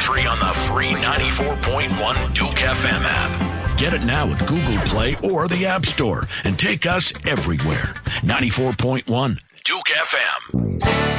free on the free 94.1 Duke FM app. Get it now at Google Play or the App Store and take us everywhere. 94.1 Duke FM.